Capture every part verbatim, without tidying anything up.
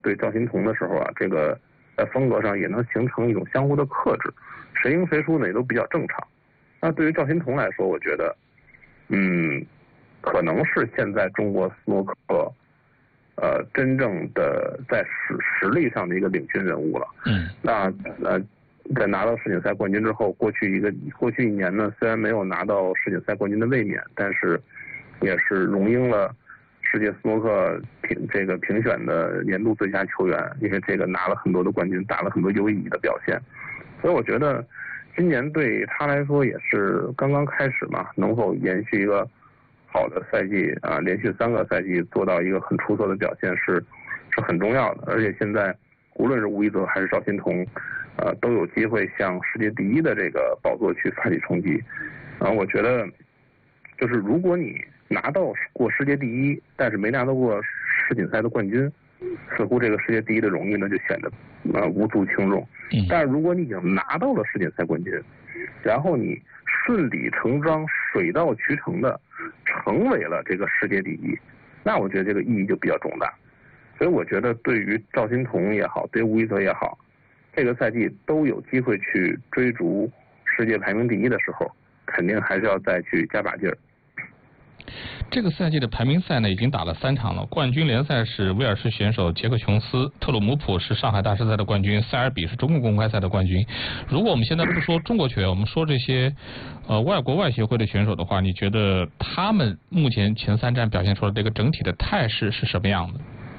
对赵心童的时候啊，这个在风格上也能形成一种相互的克制，谁赢谁输呢也都比较正常。那对于赵心童来说，我觉得，嗯，可能是现在中国斯诺克，呃，真正的在实实力上的一个领军人物了。 嗯。 那呃，在拿到世锦赛冠军之后，过去一个过去一年呢，虽然没有拿到世锦赛冠军的卫冕，但是也是荣膺了世界斯诺克评这个评选的年度最佳球员，因为这个拿了很多的冠军，打了很多优异的表现。所以我觉得今年对他来说也是刚刚开始嘛，能否延续一个好的赛季啊，连续三个赛季做到一个很出色的表现是是很重要的。而且现在无论是吴亦泽还是赵心童，呃，都有机会向世界第一的这个宝座去发起冲击。啊，我觉得就是如果你拿到过世界第一，但是没拿到过世锦赛的冠军，似乎这个世界第一的荣誉呢就显得呃无足轻重。但是如果你已经拿到了世锦赛冠军，然后你顺理成章、水到渠成的成为了这个世界第一，那我觉得这个意义就比较重大。所以我觉得对于赵心童也好，对于吴亦泽也好，这个赛季都有机会去追逐世界排名第一的时候，肯定还是要再去加把劲儿。 这个赛季的排名赛呢，已经打了三场了。冠军联赛是威尔士选手杰克琼斯，特鲁姆普是上海大师赛的冠军，塞尔比是中国公开赛的冠军。如果我们现在不说中国球员，我们说这些呃外国外协会的选手的话，你觉得他们目前前三站表现出来这个整体的态势是什么样的？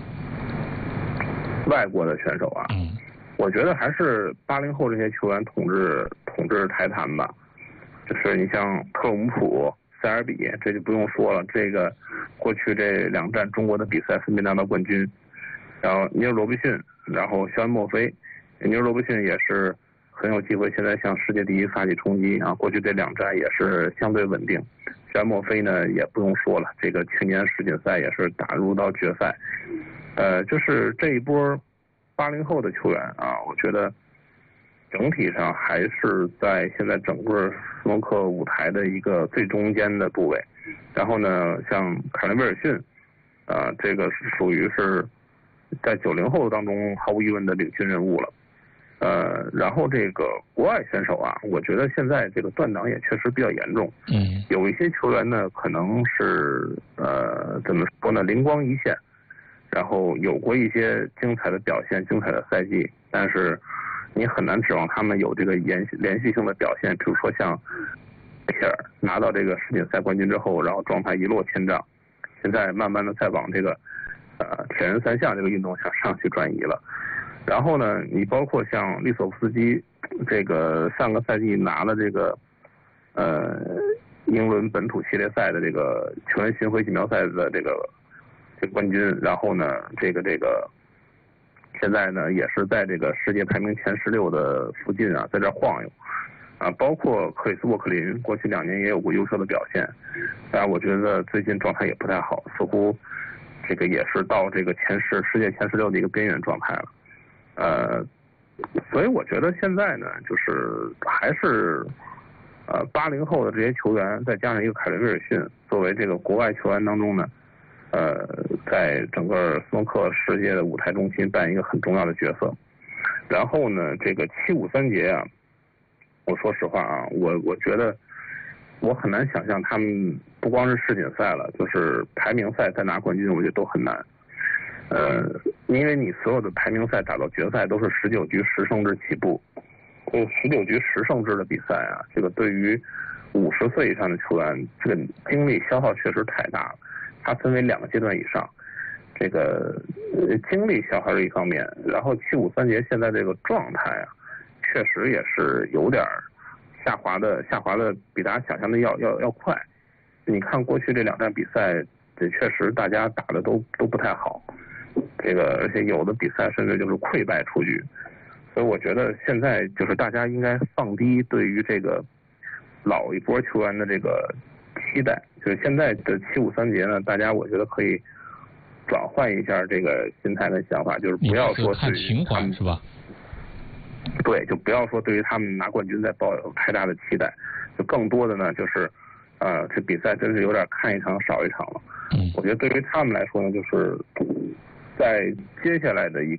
外国的选手啊， 嗯， 我觉得还是八零后这些球员统治统治台坛吧。就是你像特鲁姆普、塞尔比，这就不用说了。这个过去这两站中国的比赛分别拿到冠军，然后尼尔罗伯逊，然后肖恩莫菲。尼尔罗伯逊也是很有机会现在向世界第一发起冲击啊。过去这两站也是相对稳定。肖恩莫菲呢也不用说了，这个去年世锦赛也是打入到决赛。呃，就是这一波八零后的球员啊，我觉得整体上还是在现在整个斯诺克舞台的一个最中间的部位。然后呢，像凯伦威尔逊，啊、呃，这个是属于是在九零后当中毫无疑问的领军人物了。呃，然后这个国外选手啊，我觉得现在这个断档也确实比较严重。 嗯， 有一些球员呢，可能是呃怎么说呢，灵光一现，然后有过一些精彩的表现、精彩的赛季，但是你很难指望他们有这个延续连续性的表现。比如说像皮尔拿到这个世锦赛冠军之后，然后状态一落千丈，现在慢慢的在往这个呃铁人三项这个运动上上去转移了。然后呢，你包括像利索夫斯基，这个上个赛季拿了这个呃英伦本土系列赛的这个球员巡回锦标赛的这个这个冠军，然后呢，这个这个现在呢也是在这个世界排名前十六的附近啊，在这晃悠啊。包括克里斯沃克林，过去两年也有过优秀的表现，但我觉得最近状态也不太好，似乎这个也是到这个前十世界前十六的一个边缘状态了。呃，所以我觉得现在呢，就是还是呃八零后的这些球员，再加上一个凯伦威尔逊，作为这个国外球员当中呢，呃，在整个斯诺克世界的舞台中心扮演一个很重要的角色。然后呢，这个七五三节啊，我说实话啊，我我觉得我很难想象他们不光是世锦赛了，就是排名赛再拿冠军，我觉得都很难。呃，因为你所有的排名赛打到决赛都是十九局十胜制起步，这个十九局十胜制的比赛啊，这个对于五十岁以上的球员，这个精力消耗确实太大了。它分为两个阶段以上，这个呃精力消耗是一方面，然后七五三节现在这个状态啊，确实也是有点下滑的，下滑的比大家想象的要要要快。你看过去这两站比赛，这确实大家打的都都不太好。这个而且有的比赛甚至就是溃败出局，所以我觉得现在就是大家应该放低对于这个老一波球员的这个期待。就是现在的七五三节呢，大家我觉得可以转换一下这个心态跟想法，就是不要说看情怀是吧？ 对，就不要说对于他们拿冠军再抱有太大的期待，就更多的呢就是呃这比赛真是有点看一场少一场了。 嗯， 我觉得对于他们来说呢，就是在接下来的一